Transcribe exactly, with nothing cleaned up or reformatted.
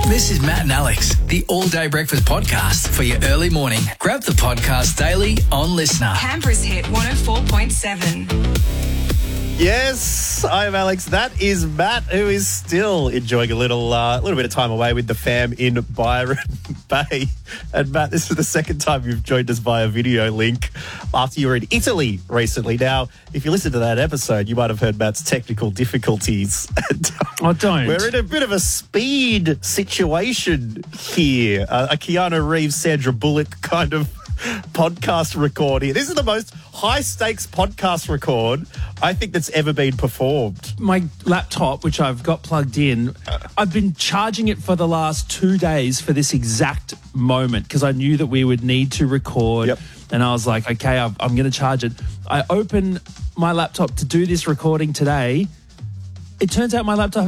This is Matt and Alex, the All Day Breakfast Podcast for your early morning. Grab the podcast daily on Listener. Canberra's Hit one oh four point seven. Yes, I'm Alex. That is Matt, who is still enjoying a little uh, little bit of time away with the fam in Byron Bay. And Matt, this is the second time you've joined us via video link after you were in Italy recently. Now, if you listened to that episode, you might have heard Matt's technical difficulties. I don't. We're in a bit of a speed situation here. Uh, a Keanu Reeves, Sandra Bullock kind of podcast record here. This is the most high-stakes podcast record I think that's ever been performed. My laptop, which I've got plugged in, I've been charging it for the last two days for this exact moment because I knew that we would need to record. Yep. And I was like, okay, I'm, I'm going to charge it. I open my laptop to do this recording today. It turns out my laptop